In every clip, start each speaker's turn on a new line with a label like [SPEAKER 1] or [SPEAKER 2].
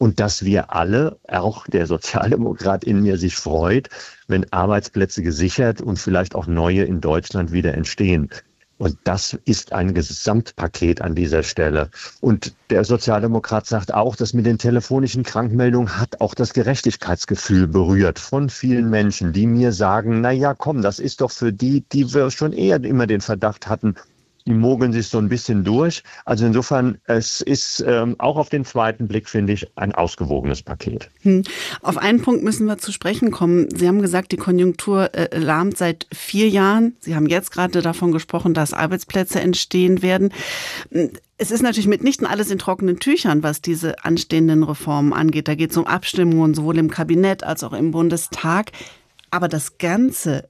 [SPEAKER 1] und dass wir alle, auch der Sozialdemokrat in mir, sich freut, wenn Arbeitsplätze gesichert und vielleicht auch neue in Deutschland wieder entstehen. Und das ist ein Gesamtpaket an dieser Stelle. Und der Sozialdemokrat sagt auch, dass mit den telefonischen Krankmeldungen hat auch das Gerechtigkeitsgefühl berührt von vielen Menschen, die mir sagen, na ja, komm, das ist doch für die wir schon eher immer den Verdacht hatten, die mogeln sich so ein bisschen durch. Also insofern, es ist auch auf den zweiten Blick, finde ich, ein ausgewogenes Paket.
[SPEAKER 2] Auf einen Punkt müssen wir zu sprechen kommen. Sie haben gesagt, die Konjunktur lahmt seit 4 Jahren. Sie haben jetzt gerade davon gesprochen, dass Arbeitsplätze entstehen werden. Es ist natürlich mitnichten alles in trockenen Tüchern, was diese anstehenden Reformen angeht. Da geht es um Abstimmungen sowohl im Kabinett als auch im Bundestag. Aber das Ganze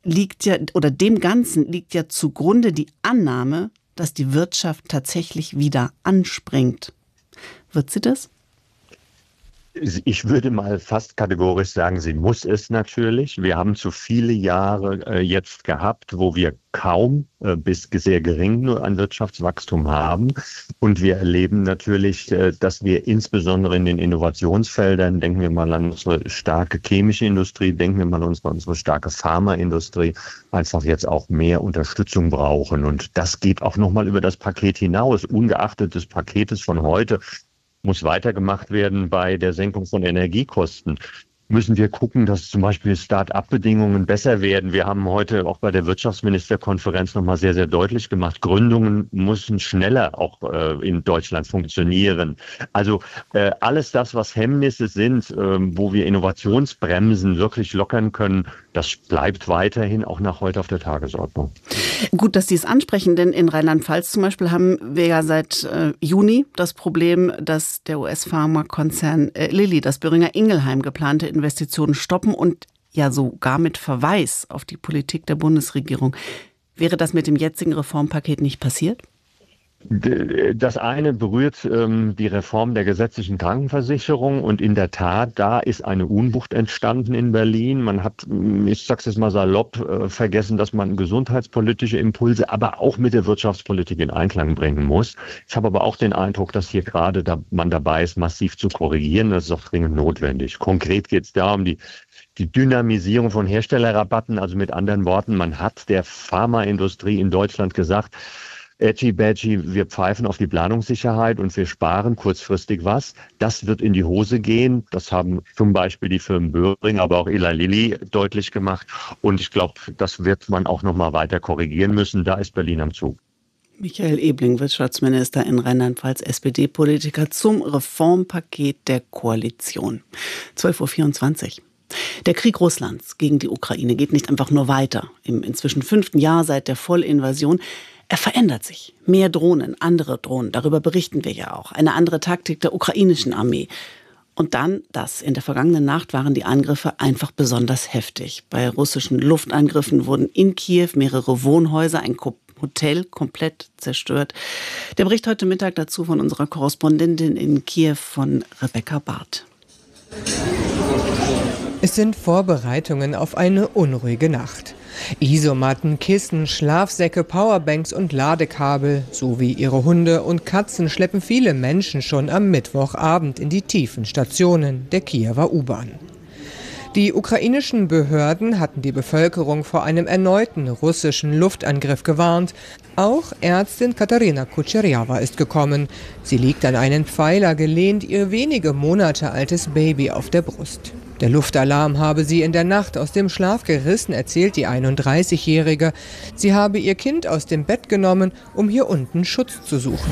[SPEAKER 2] dem Ganzen liegt ja zugrunde die Annahme, dass die Wirtschaft tatsächlich wieder anspringt. Wird sie das?
[SPEAKER 1] Ich würde mal fast kategorisch sagen, sie muss es natürlich. Wir haben zu viele Jahre jetzt gehabt, wo wir kaum bis sehr gering nur ein Wirtschaftswachstum haben. Und wir erleben natürlich, dass wir insbesondere in den Innovationsfeldern, denken wir mal an unsere starke chemische Industrie, denken wir mal an unsere starke Pharmaindustrie, einfach jetzt auch mehr Unterstützung brauchen. Und das geht auch nochmal über das Paket hinaus, ungeachtet des Paketes von heute. Muss weitergemacht werden bei der Senkung von Energiekosten. Müssen wir gucken, dass zum Beispiel Start-up-Bedingungen besser werden. Wir haben heute auch bei der Wirtschaftsministerkonferenz nochmal sehr, sehr deutlich gemacht, Gründungen müssen schneller auch in Deutschland funktionieren. Also alles das, was Hemmnisse sind, wo wir Innovationsbremsen wirklich lockern können, das bleibt weiterhin auch nach heute auf der Tagesordnung.
[SPEAKER 2] Gut, dass Sie es ansprechen, denn in Rheinland-Pfalz zum Beispiel haben wir ja seit Juni das Problem, dass der US-Pharmakonzern Lilly, das Boehringer Ingelheim, geplante Investitionen stoppen und ja sogar mit Verweis auf die Politik der Bundesregierung. Wäre das mit dem jetzigen Reformpaket nicht passiert?
[SPEAKER 1] Das eine berührt die Reform der gesetzlichen Krankenversicherung und in der Tat, da ist eine Unwucht entstanden in Berlin. Man hat, ich sag's jetzt mal salopp, vergessen, dass man gesundheitspolitische Impulse, aber auch mit der Wirtschaftspolitik in Einklang bringen muss. Ich habe aber auch den Eindruck, dass hier gerade man dabei ist, massiv zu korrigieren. Das ist auch dringend notwendig. Konkret geht es da um die Dynamisierung von Herstellerrabatten. Also mit anderen Worten, man hat der Pharmaindustrie in Deutschland gesagt, Edgy-Badgy, wir pfeifen auf die Planungssicherheit und wir sparen kurzfristig was. Das wird in die Hose gehen. Das haben zum Beispiel die Firmen Boehringer, aber auch Eli Lilly deutlich gemacht. Und ich glaube, das wird man auch noch mal weiter korrigieren müssen. Da ist Berlin am Zug.
[SPEAKER 2] Michael Ebling, Wirtschaftsminister in Rheinland-Pfalz, SPD-Politiker zum Reformpaket der Koalition. 12.24 Uhr. Der Krieg Russlands gegen die Ukraine geht nicht einfach nur weiter. Im inzwischen 5. Jahr seit der Vollinvasion. Er verändert sich. Mehr Drohnen, andere Drohnen, darüber berichten wir ja auch. Eine andere Taktik der ukrainischen Armee. Und dann das. In der vergangenen Nacht waren die Angriffe einfach besonders heftig. Bei russischen Luftangriffen wurden in Kiew mehrere Wohnhäuser, ein Hotel komplett zerstört. Der Bericht heute Mittag dazu von unserer Korrespondentin in Kiew, von Rebecca Barth.
[SPEAKER 3] Es sind Vorbereitungen auf eine unruhige Nacht. Isomatten, Kissen, Schlafsäcke, Powerbanks und Ladekabel sowie ihre Hunde und Katzen schleppen viele Menschen schon am Mittwochabend in die tiefen Stationen der Kiewer U-Bahn. Die ukrainischen Behörden hatten die Bevölkerung vor einem erneuten russischen Luftangriff gewarnt. Auch Ärztin Katarina Kucherjawa ist gekommen. Sie liegt an einen Pfeiler gelehnt, ihr wenige Monate altes Baby auf der Brust. Der Luftalarm habe sie in der Nacht aus dem Schlaf gerissen, erzählt die 31-Jährige. Sie habe ihr Kind aus dem Bett genommen, um hier unten Schutz zu suchen.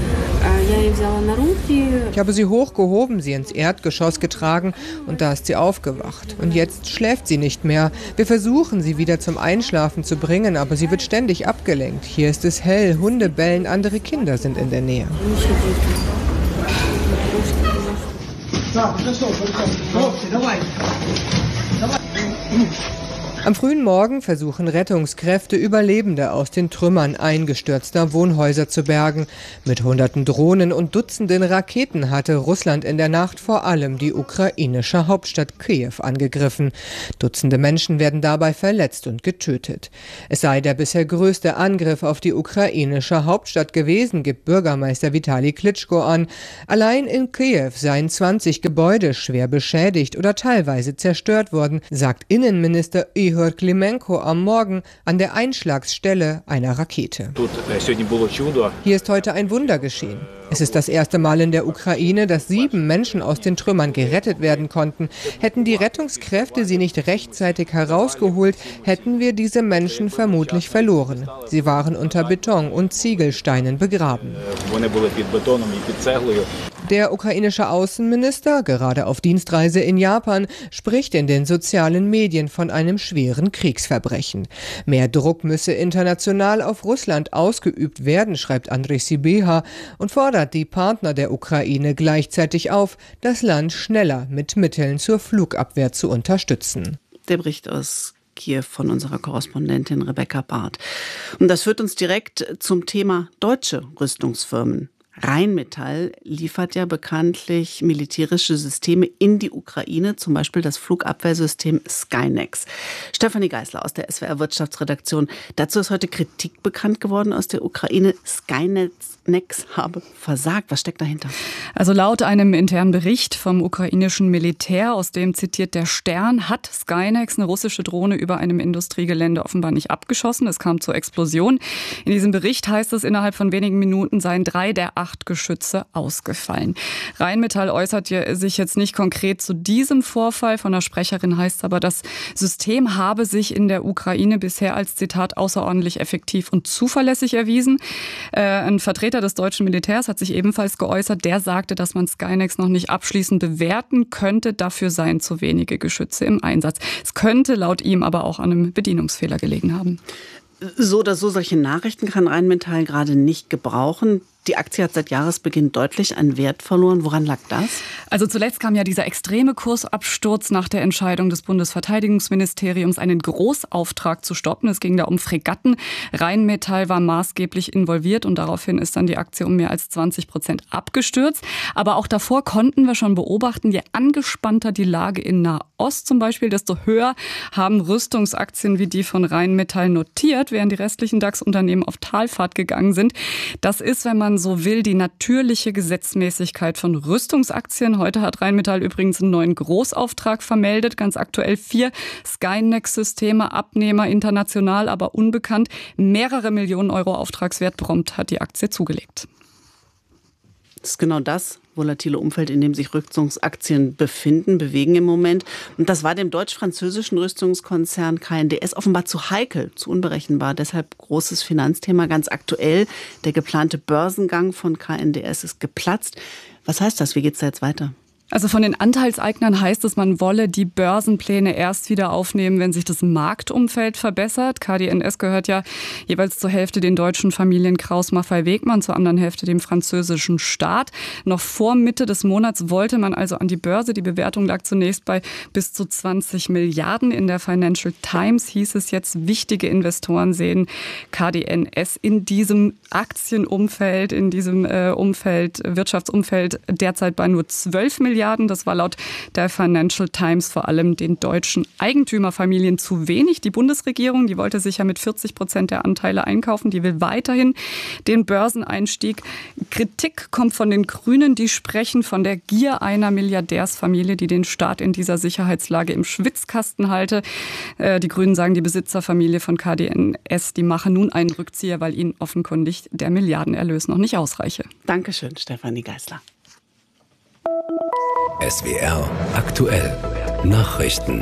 [SPEAKER 3] Ich habe sie hochgehoben, sie ins Erdgeschoss getragen und da ist sie aufgewacht. Und jetzt schläft sie nicht mehr. Wir versuchen, sie wieder zum Einschlafen zu bringen, aber sie wird ständig abgelenkt. Hier ist es hell, Hunde bellen, andere Kinder sind in der Nähe. Am frühen Morgen versuchen Rettungskräfte, Überlebende aus den Trümmern eingestürzter Wohnhäuser zu bergen. Mit Hunderten Drohnen und Dutzenden Raketen hatte Russland in der Nacht vor allem die ukrainische Hauptstadt Kiew angegriffen. Dutzende Menschen werden dabei verletzt und getötet. Es sei der bisher größte Angriff auf die ukrainische Hauptstadt gewesen, gibt Bürgermeister Vitali Klitschko an. Allein in Kiew seien 20 Gebäude schwer beschädigt oder teilweise zerstört worden, sagt Innenminister Ihor Klimenko am Morgen an der Einschlagsstelle einer Rakete. Hier ist heute ein Wunder geschehen. Es ist das erste Mal in der Ukraine, dass 7 Menschen aus den Trümmern gerettet werden konnten. Hätten die Rettungskräfte sie nicht rechtzeitig herausgeholt, hätten wir diese Menschen vermutlich verloren. Sie waren unter Beton und Ziegelsteinen begraben. Der ukrainische Außenminister, gerade auf Dienstreise in Japan, spricht in den sozialen Medien von einem schweren Kriegsverbrechen. Mehr Druck müsse international auf Russland ausgeübt werden, schreibt Andrei Sibiha und fordert die Partner der Ukraine gleichzeitig auf, das Land schneller mit Mitteln zur Flugabwehr zu unterstützen.
[SPEAKER 2] Der Bericht aus Kiew von unserer Korrespondentin Rebecca Barth. Und das führt uns direkt zum Thema deutsche Rüstungsfirmen. Rheinmetall liefert ja bekanntlich militärische Systeme in die Ukraine, zum Beispiel das Flugabwehrsystem Skynex. Stefanie Geisler aus der SWR Wirtschaftsredaktion. Dazu ist heute Kritik bekannt geworden aus der Ukraine. Skynex habe versagt. Was steckt dahinter?
[SPEAKER 4] Also laut einem internen Bericht vom ukrainischen Militär, aus dem zitiert der Stern, hat Skynex eine russische Drohne über einem Industriegelände offenbar nicht abgeschossen. Es kam zur Explosion. In diesem Bericht heißt es, innerhalb von wenigen Minuten seien 3 der 8 Geschütze ausgefallen. Rheinmetall äußert sich jetzt nicht konkret zu diesem Vorfall. Von der Sprecherin heißt es aber, das System habe sich in der Ukraine bisher als, Zitat, außerordentlich effektiv und zuverlässig erwiesen. Ein Vertreter des deutschen Militärs hat sich ebenfalls geäußert. Der sagte, dass man Skynex noch nicht abschließend bewerten könnte. Dafür seien zu wenige Geschütze im Einsatz. Es könnte laut ihm aber auch an einem Bedienungsfehler gelegen haben.
[SPEAKER 2] So oder so, solche Nachrichten kann Rheinmetall gerade nicht gebrauchen. Die Aktie hat seit Jahresbeginn deutlich an Wert verloren. Woran lag das?
[SPEAKER 4] Also zuletzt kam ja dieser extreme Kursabsturz nach der Entscheidung des Bundesverteidigungsministeriums, einen Großauftrag zu stoppen. Es ging da um Fregatten. Rheinmetall war maßgeblich involviert und daraufhin ist dann die Aktie um mehr als 20% abgestürzt. Aber auch davor konnten wir schon beobachten, je angespannter die Lage in Nahost zum Beispiel, desto höher haben Rüstungsaktien wie die von Rheinmetall notiert, während die restlichen DAX-Unternehmen auf Talfahrt gegangen sind. Das ist, wenn man so will, die natürliche Gesetzmäßigkeit von Rüstungsaktien. Heute hat Rheinmetall übrigens einen neuen Großauftrag vermeldet. Ganz aktuell 4 Skynex-Systeme, Abnehmer international, aber unbekannt. Mehrere Millionen Euro Auftragswert, prompt hat die Aktie zugelegt.
[SPEAKER 2] Das ist genau das volatile Umfeld, in dem sich Rüstungsaktien bewegen im Moment. Und das war dem deutsch-französischen Rüstungskonzern KNDS offenbar zu heikel, zu unberechenbar. Deshalb großes Finanzthema, ganz aktuell. Der geplante Börsengang von KNDS ist geplatzt. Was heißt das? Wie geht es da jetzt weiter?
[SPEAKER 4] Also von den Anteilseignern heißt es, man wolle die Börsenpläne erst wieder aufnehmen, wenn sich das Marktumfeld verbessert. KDNS gehört ja jeweils zur Hälfte den deutschen Familien Kraus-Maffei-Wegmann, zur anderen Hälfte dem französischen Staat. Noch vor Mitte des Monats wollte man also an die Börse. Die Bewertung lag zunächst bei bis zu 20 Milliarden. In der Financial Times hieß es jetzt, wichtige Investoren sehen KDNS in diesem Aktienumfeld, in diesem Wirtschaftsumfeld derzeit bei nur 12 Milliarden. Das war laut der Financial Times vor allem den deutschen Eigentümerfamilien zu wenig. Die Bundesregierung, die wollte sich ja mit 40% der Anteile einkaufen. Die will weiterhin den Börseneinstieg. Kritik kommt von den Grünen. Die sprechen von der Gier einer Milliardärsfamilie, die den Staat in dieser Sicherheitslage im Schwitzkasten halte. Die Grünen sagen, die Besitzerfamilie von KDNS, die mache nun einen Rückzieher, weil ihnen offenkundig der Milliardenerlös noch nicht ausreiche.
[SPEAKER 2] Dankeschön, Stefanie Geisler.
[SPEAKER 5] SWR aktuell Nachrichten.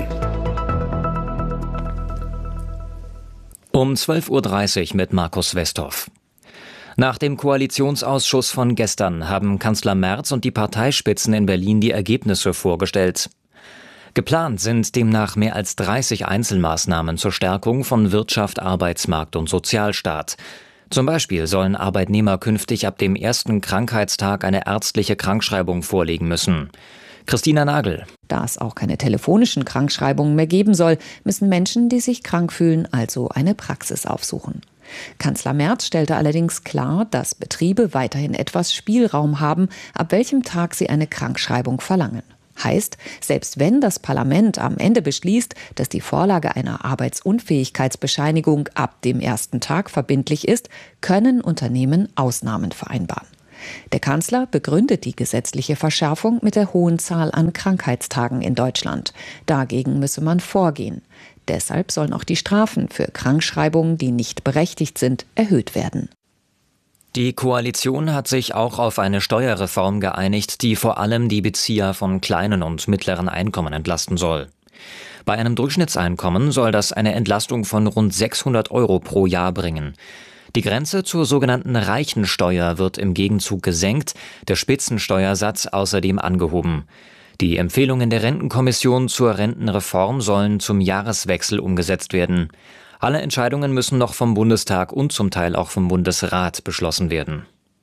[SPEAKER 6] Um 12.30 Uhr mit Markus Westhoff. Nach dem Koalitionsausschuss von gestern haben Kanzler Merz und die Parteispitzen in Berlin die Ergebnisse vorgestellt. Geplant sind demnach mehr als 30 Einzelmaßnahmen zur Stärkung von Wirtschaft, Arbeitsmarkt und Sozialstaat. Zum Beispiel sollen Arbeitnehmer künftig ab dem ersten Krankheitstag eine ärztliche Krankschreibung vorlegen müssen. Christina Nagel.
[SPEAKER 7] Da es auch keine telefonischen Krankschreibungen mehr geben soll, müssen Menschen, die sich krank fühlen, also eine Praxis aufsuchen. Kanzler Merz stellte allerdings klar, dass Betriebe weiterhin etwas Spielraum haben, ab welchem Tag sie eine Krankschreibung verlangen. Heißt, selbst wenn das Parlament am Ende beschließt, dass die Vorlage einer Arbeitsunfähigkeitsbescheinigung ab dem ersten Tag verbindlich ist, können Unternehmen Ausnahmen vereinbaren. Der Kanzler begründet die gesetzliche Verschärfung mit der hohen Zahl an Krankheitstagen in Deutschland. Dagegen müsse man vorgehen. Deshalb sollen auch die Strafen für Krankschreibungen, die nicht berechtigt sind, erhöht werden.
[SPEAKER 6] Die Koalition hat sich auch auf eine Steuerreform geeinigt, die vor allem die Bezieher von kleinen und mittleren Einkommen entlasten soll. Bei einem Durchschnittseinkommen soll das eine Entlastung von rund 600 € pro Jahr bringen. Die Grenze zur sogenannten Reichensteuer wird im Gegenzug gesenkt, der Spitzensteuersatz außerdem angehoben. Die Empfehlungen der Rentenkommission zur Rentenreform sollen zum Jahreswechsel umgesetzt werden. Alle Entscheidungen müssen noch vom Bundestag und zum Teil auch vom Bundesrat beschlossen werden.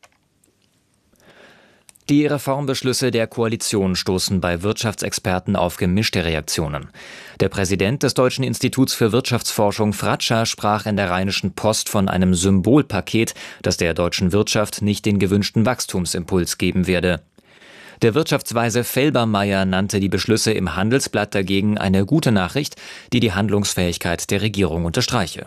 [SPEAKER 6] Die Reformbeschlüsse der Koalition stoßen bei Wirtschaftsexperten auf gemischte Reaktionen. Der Präsident des Deutschen Instituts für Wirtschaftsforschung Fratscher sprach in der Rheinischen Post von einem Symbolpaket, das der deutschen Wirtschaft nicht den gewünschten Wachstumsimpuls geben werde. Der Wirtschaftsweise Felbermayr nannte die Beschlüsse im Handelsblatt dagegen eine gute Nachricht, die die Handlungsfähigkeit der Regierung unterstreiche.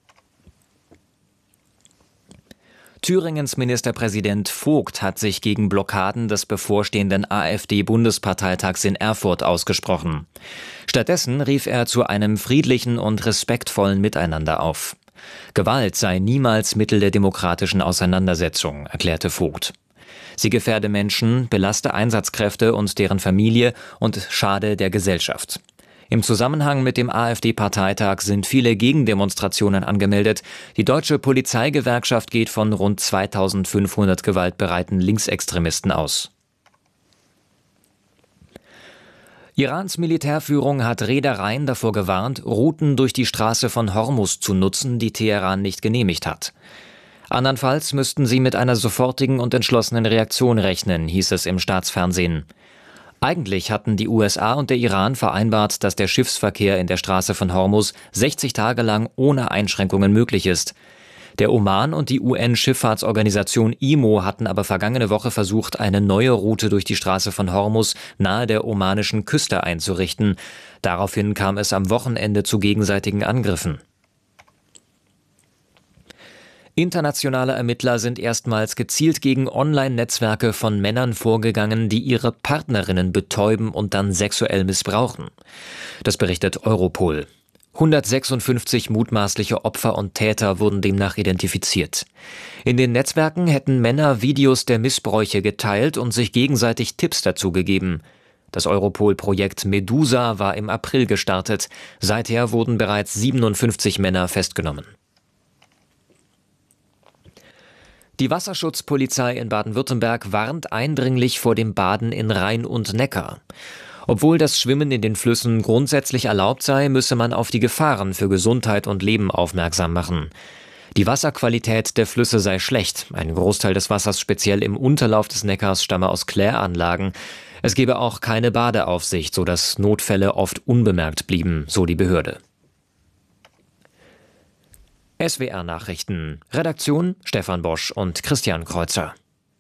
[SPEAKER 6] Thüringens Ministerpräsident Vogt hat sich gegen Blockaden des bevorstehenden AfD-Bundesparteitags in Erfurt ausgesprochen. Stattdessen rief er zu einem friedlichen und respektvollen Miteinander auf. Gewalt sei niemals Mittel der demokratischen Auseinandersetzung, erklärte Vogt. Sie gefährde Menschen, belaste Einsatzkräfte und deren Familie und schade der Gesellschaft. Im Zusammenhang mit dem AfD-Parteitag sind viele Gegendemonstrationen angemeldet. Die Deutsche Polizeigewerkschaft geht von rund 2500 gewaltbereiten Linksextremisten aus. Irans Militärführung hat Reedereien davor gewarnt, Routen durch die Straße von Hormuz zu nutzen, die Teheran nicht genehmigt hat. Andernfalls müssten sie mit einer sofortigen und entschlossenen Reaktion rechnen, hieß es im Staatsfernsehen. Eigentlich hatten die USA und der Iran vereinbart, dass der Schiffsverkehr in der Straße von Hormuz 60 Tage lang ohne Einschränkungen möglich ist. Der Oman und die UN-Schifffahrtsorganisation IMO hatten aber vergangene Woche versucht, eine neue Route durch die Straße von Hormuz nahe der omanischen Küste einzurichten. Daraufhin kam es am Wochenende zu gegenseitigen Angriffen. Internationale Ermittler sind erstmals gezielt gegen Online-Netzwerke von Männern vorgegangen, die ihre Partnerinnen betäuben und dann sexuell missbrauchen. Das berichtet Europol. 156 mutmaßliche Opfer und Täter wurden demnach identifiziert. In den Netzwerken hätten Männer Videos der Missbräuche geteilt und sich gegenseitig Tipps dazu gegeben. Das Europol-Projekt Medusa war im April gestartet. Seither wurden bereits 57 Männer festgenommen. Die Wasserschutzpolizei in Baden-Württemberg warnt eindringlich vor dem Baden in Rhein und Neckar. Obwohl das Schwimmen in den Flüssen grundsätzlich erlaubt sei, müsse man auf die Gefahren für Gesundheit und Leben aufmerksam machen. Die Wasserqualität der Flüsse sei schlecht. Ein Großteil des Wassers, speziell im Unterlauf des Neckars, stamme aus Kläranlagen. Es gebe auch keine Badeaufsicht, sodass Notfälle oft unbemerkt blieben, so die Behörde. SWR-Nachrichten. Redaktion Stefan Bosch und Christian Kreuzer.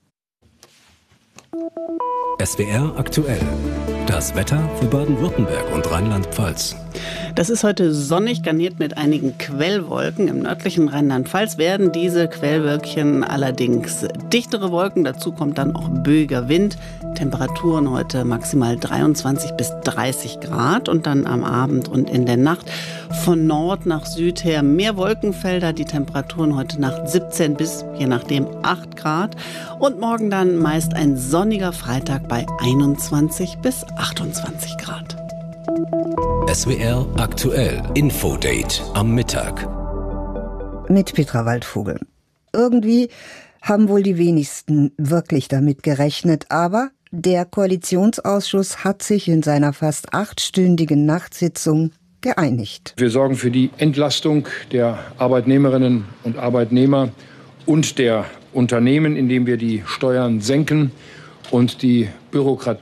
[SPEAKER 5] SWR aktuell. Das Wetter für Baden-Württemberg und Rheinland-Pfalz.
[SPEAKER 2] Das ist heute sonnig, garniert mit einigen Quellwolken. Im nördlichen Rheinland-Pfalz werden diese Quellwölkchen allerdings dichtere Wolken. Dazu kommt dann auch böiger Wind. Temperaturen heute maximal 23 bis 30 Grad und dann am Abend und in der Nacht von Nord nach Süd her mehr Wolkenfelder. Die Temperaturen heute Nacht 17 bis, je nachdem, 8 Grad. Und morgen dann meist ein sonniger Freitag bei 21 bis 28 Grad.
[SPEAKER 5] SWR aktuell. Infodate am Mittag.
[SPEAKER 8] Mit Petra Waldvogel. Irgendwie haben wohl die wenigsten wirklich damit gerechnet, aber der Koalitionsausschuss hat sich in seiner fast 8-stündigen Nachtsitzung geeinigt.
[SPEAKER 9] Wir sorgen für die Entlastung der Arbeitnehmerinnen und Arbeitnehmer und der Unternehmen, indem wir die Steuern senken und die Bürokratie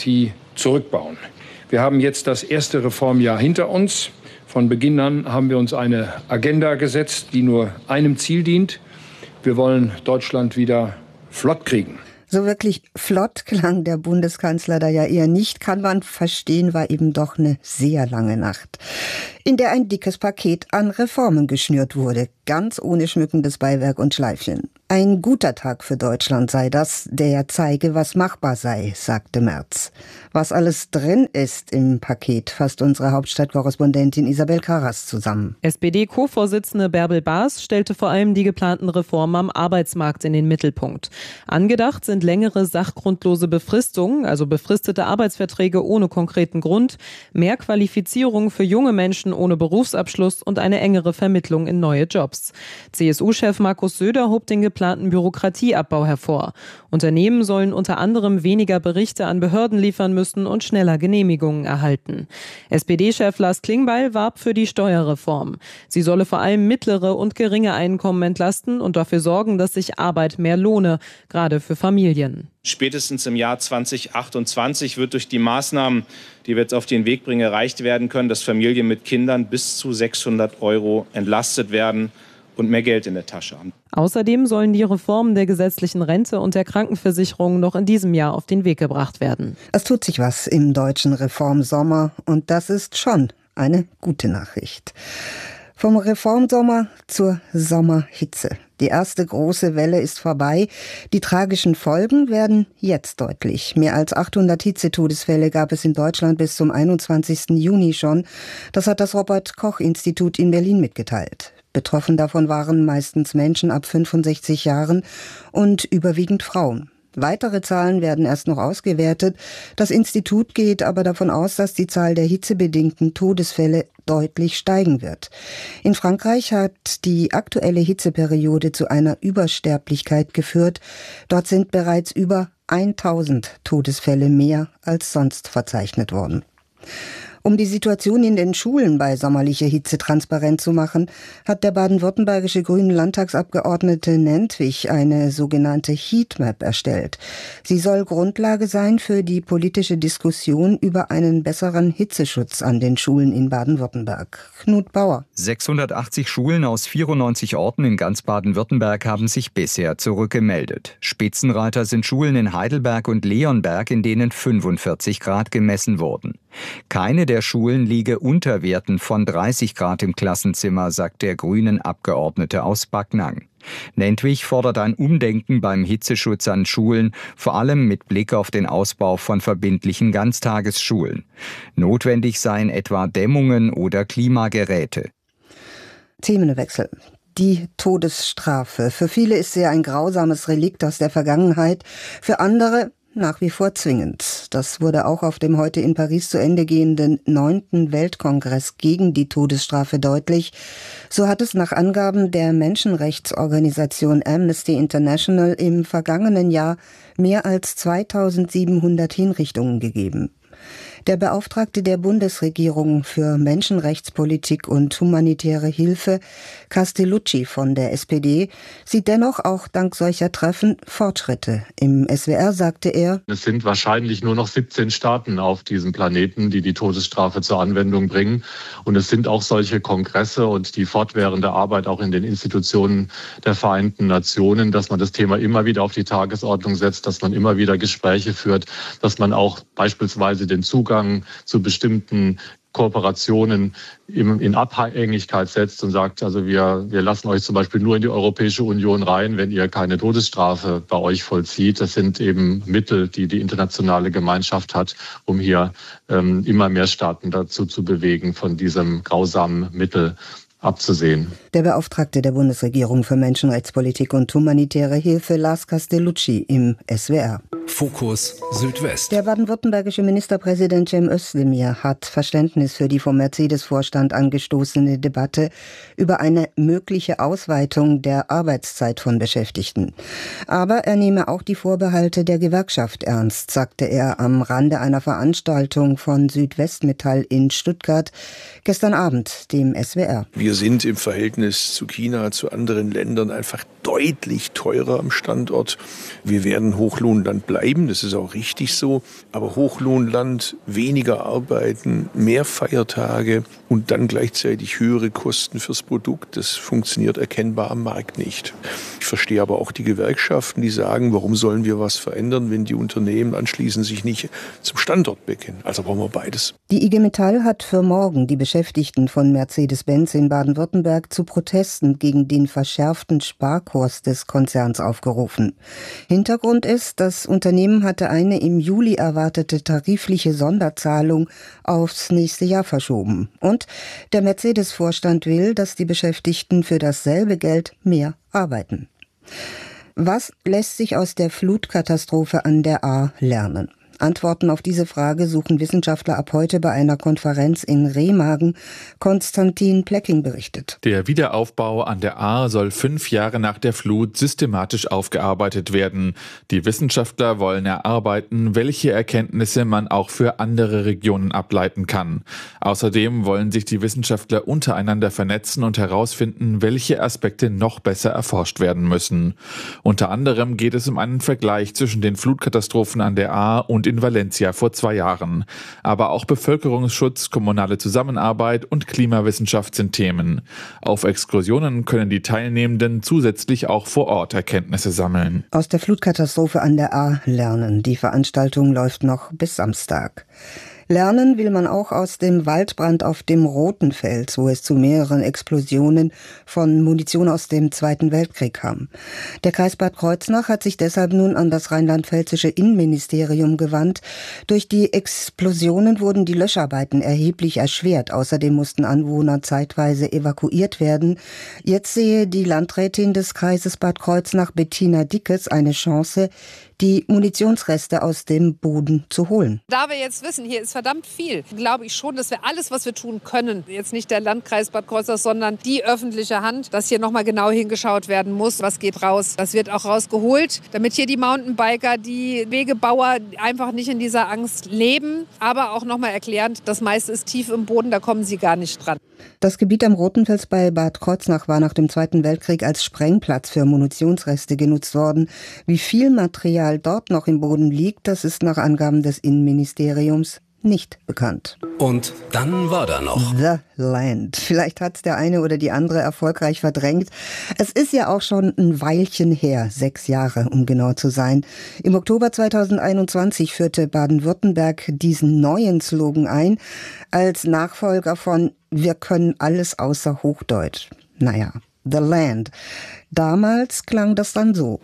[SPEAKER 9] zurückbauen. Wir haben jetzt das erste Reformjahr hinter uns. Von Beginn an haben wir uns eine Agenda gesetzt, die nur einem Ziel dient. Wir wollen Deutschland wieder flott kriegen.
[SPEAKER 8] So wirklich flott klang der Bundeskanzler da ja eher nicht, kann man verstehen, war eben doch eine sehr lange Nacht, in der ein dickes Paket an Reformen geschnürt wurde, ganz ohne schmückendes Beiwerk und Schleifchen. Ein guter Tag für Deutschland sei das, der zeige, was machbar sei, sagte Merz. Was alles drin ist im Paket, fasst unsere Hauptstadtkorrespondentin Isabel Karras zusammen.
[SPEAKER 10] SPD-Co-Vorsitzende Bärbel Baas stellte vor allem die geplanten Reformen am Arbeitsmarkt in den Mittelpunkt. Angedacht sind längere sachgrundlose Befristungen, also befristete Arbeitsverträge ohne konkreten Grund, mehr Qualifizierung für junge Menschen ohne Berufsabschluss und eine engere Vermittlung in neue Jobs. CSU-Chef Markus Söder hob den geplanten Bürokratieabbau hervor. Unternehmen sollen unter anderem weniger Berichte an Behörden liefern müssen und schneller Genehmigungen erhalten. SPD-Chef Lars Klingbeil warb für die Steuerreform. Sie solle vor allem mittlere und geringe Einkommen entlasten und dafür sorgen, dass sich Arbeit mehr lohne, gerade für Familien.
[SPEAKER 11] Spätestens im Jahr 2028 wird durch die Maßnahmen, die wir jetzt auf den Weg bringen, erreicht werden können, dass Familien mit Kindern bis zu 600 € entlastet werden und mehr Geld in der Tasche haben.
[SPEAKER 10] Außerdem sollen die Reformen der gesetzlichen Rente und der Krankenversicherung noch in diesem Jahr auf den Weg gebracht werden.
[SPEAKER 8] Es tut sich was im deutschen Reformsommer und das ist schon eine gute Nachricht. Vom Reformsommer zur Sommerhitze. Die erste große Welle ist vorbei. Die tragischen Folgen werden jetzt deutlich. Mehr als 800 Hitzetodesfälle gab es in Deutschland bis zum 21. Juni schon. Das hat das Robert-Koch-Institut in Berlin mitgeteilt. Betroffen davon waren meistens Menschen ab 65 Jahren und überwiegend Frauen. Weitere Zahlen werden erst noch ausgewertet. Das Institut geht aber davon aus, dass die Zahl der hitzebedingten Todesfälle deutlich steigen wird. In Frankreich hat die aktuelle Hitzeperiode zu einer Übersterblichkeit geführt. Dort sind bereits über 1000 Todesfälle mehr als sonst verzeichnet worden. Um die Situation in den Schulen bei sommerlicher Hitze transparent zu machen, hat der baden-württembergische grünen Landtagsabgeordnete Nentwich eine sogenannte Heatmap erstellt. Sie soll Grundlage sein für die politische Diskussion über einen besseren Hitzeschutz an den Schulen in Baden-Württemberg. Knut Bauer.
[SPEAKER 12] 680 Schulen aus 94 Orten in ganz Baden-Württemberg haben sich bisher zurückgemeldet. Spitzenreiter sind Schulen in Heidelberg und Leonberg, in denen 45 Grad gemessen wurden. Keine der Schulen liege unter Werten von 30 Grad im Klassenzimmer, sagt der grünen Abgeordnete aus Backnang. Nentwich fordert ein Umdenken beim Hitzeschutz an Schulen, vor allem mit Blick auf den Ausbau von verbindlichen Ganztagesschulen. Notwendig seien etwa Dämmungen oder Klimageräte.
[SPEAKER 8] Themenwechsel. Die Todesstrafe. Für viele ist sie ein grausames Relikt aus der Vergangenheit, für andere nach wie vor zwingend. Das wurde auch auf dem heute in Paris zu Ende gehenden 9. Weltkongress gegen die Todesstrafe deutlich. So hat es nach Angaben der Menschenrechtsorganisation Amnesty International im vergangenen Jahr mehr als 2700 Hinrichtungen gegeben. Der Beauftragte der Bundesregierung für Menschenrechtspolitik und humanitäre Hilfe, Castellucci von der SPD, sieht dennoch auch dank solcher Treffen Fortschritte. Im SWR sagte er:
[SPEAKER 13] Es sind wahrscheinlich nur noch 17 Staaten auf diesem Planeten, die die Todesstrafe zur Anwendung bringen. Und es sind auch solche Kongresse und die fortwährende Arbeit auch in den Institutionen der Vereinten Nationen, dass man das Thema immer wieder auf die Tagesordnung setzt, dass man immer wieder Gespräche führt, dass man auch beispielsweise den Zugang zu bestimmten Kooperationen in Abhängigkeit setzt und sagt, also wir lassen euch zum Beispiel nur in die Europäische Union rein, wenn ihr keine Todesstrafe bei euch vollzieht. Das sind eben Mittel, die die internationale Gemeinschaft hat, um hier immer mehr Staaten dazu zu bewegen, von diesem grausamen Mittel abzusehen.
[SPEAKER 8] Der Beauftragte der Bundesregierung für Menschenrechtspolitik und humanitäre Hilfe, Lars Castellucci, im SWR.
[SPEAKER 5] Fokus Südwest.
[SPEAKER 8] Der baden-württembergische Ministerpräsident Cem Özdemir hat Verständnis für die vom Mercedes-Vorstand angestoßene Debatte über eine mögliche Ausweitung der Arbeitszeit von Beschäftigten. Aber er nehme auch die Vorbehalte der Gewerkschaft ernst, sagte er am Rande einer Veranstaltung von Südwestmetall in Stuttgart gestern Abend, dem SWR.
[SPEAKER 14] Wir sind im Verhältnis zu China, zu anderen Ländern einfach deutlich teurer am Standort. Wir werden Hochlohnland bleiben. bleiben, das ist auch richtig so. Aber Hochlohnland, weniger arbeiten, mehr Feiertage und dann gleichzeitig höhere Kosten fürs Produkt, das funktioniert erkennbar am Markt nicht. Ich verstehe aber auch die Gewerkschaften, die sagen, warum sollen wir was verändern, wenn die Unternehmen anschließend sich nicht zum Standort bekennen. Also brauchen wir beides.
[SPEAKER 8] Die IG Metall hat für morgen die Beschäftigten von Mercedes-Benz in Baden-Württemberg zu Protesten gegen den verschärften Sparkurs des Konzerns aufgerufen. Hintergrund ist, das Unternehmen hatte eine im Juli erwartete tarifliche Sonderzahlung aufs nächste Jahr verschoben. Und der Mercedes-Vorstand will, dass die Beschäftigten für dasselbe Geld mehr arbeiten. Was lässt sich aus der Flutkatastrophe an der Ahr lernen? Antworten auf diese Frage suchen Wissenschaftler ab heute bei einer Konferenz in Remagen. Konstantin Plecking berichtet.
[SPEAKER 15] Der Wiederaufbau an der Ahr soll 5 Jahre nach der Flut systematisch aufgearbeitet werden. Die Wissenschaftler wollen erarbeiten, welche Erkenntnisse man auch für andere Regionen ableiten kann. Außerdem wollen sich die Wissenschaftler untereinander vernetzen und herausfinden, welche Aspekte noch besser erforscht werden müssen. Unter anderem geht es um einen Vergleich zwischen den Flutkatastrophen an der Ahr und in Valencia vor 2 Jahren. Aber auch Bevölkerungsschutz, kommunale Zusammenarbeit und Klimawissenschaft sind Themen. Auf Exkursionen können die Teilnehmenden zusätzlich auch vor Ort Erkenntnisse sammeln.
[SPEAKER 8] Aus der Flutkatastrophe an der Ahr lernen. Die Veranstaltung läuft noch bis Samstag. Lernen will man auch aus dem Waldbrand auf dem Rotenfeld, wo es zu mehreren Explosionen von Munition aus dem Zweiten Weltkrieg kam. Der Kreis Bad Kreuznach hat sich deshalb nun an das rheinland-pfälzische Innenministerium gewandt. Durch die Explosionen wurden die Löscharbeiten erheblich erschwert. Außerdem mussten Anwohner zeitweise evakuiert werden. Jetzt sehe die Landrätin des Kreises Bad Kreuznach, Bettina Dickes, eine Chance, die Munitionsreste aus dem Boden zu holen.
[SPEAKER 16] Da wir jetzt wissen, hier ist verdammt viel, glaube ich schon, dass wir alles, was wir tun können, jetzt nicht der Landkreis Bad Kreuznach, sondern die öffentliche Hand, dass hier nochmal genau hingeschaut werden muss, was geht raus. Das wird auch rausgeholt, damit hier die Mountainbiker, die Wegebauer einfach nicht in dieser Angst leben, aber auch nochmal erklärend, das meiste ist tief im Boden, da kommen sie gar nicht dran.
[SPEAKER 8] Das Gebiet am Rotenfels bei Bad Kreuznach war nach dem Zweiten Weltkrieg als Sprengplatz für Munitionsreste genutzt worden. Wie viel Material dort noch im Boden liegt, das ist nach Angaben des Innenministeriums nicht bekannt.
[SPEAKER 5] Und dann war da noch
[SPEAKER 8] The Land. Vielleicht hat's der eine oder die andere erfolgreich verdrängt. Es ist ja auch schon ein Weilchen her, 6 Jahre, um genau zu sein. Im Oktober 2021 führte Baden-Württemberg diesen neuen Slogan ein, als Nachfolger von Wir können alles außer Hochdeutsch. Naja, The Land. Damals klang das dann so.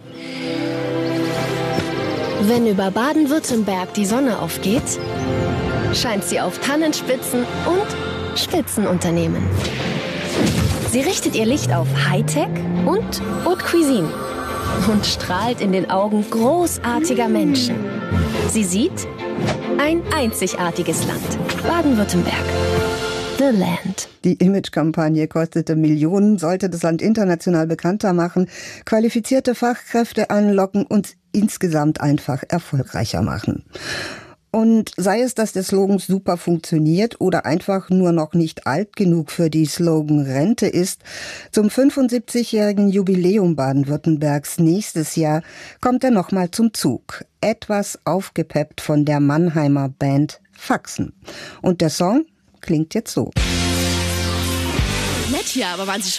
[SPEAKER 17] Wenn über Baden-Württemberg die Sonne aufgeht, scheint sie auf Tannenspitzen und Spitzenunternehmen. Sie richtet ihr Licht auf Hightech und Haute Cuisine und strahlt in den Augen großartiger Menschen. Sie sieht ein einzigartiges Land, Baden-Württemberg. The Land.
[SPEAKER 8] Die Imagekampagne kostete Millionen, sollte das Land international bekannter machen, qualifizierte Fachkräfte anlocken und insgesamt einfach erfolgreicher machen. Und sei es, dass der Slogan super funktioniert oder einfach nur noch nicht alt genug für die Slogan-Rente ist, zum 75-jährigen Jubiläum Baden-Württembergs nächstes Jahr kommt er nochmal zum Zug. Etwas aufgepeppt von der Mannheimer Band Faxen. Und der Song klingt jetzt so.
[SPEAKER 18] Nett hier, aber waren Sie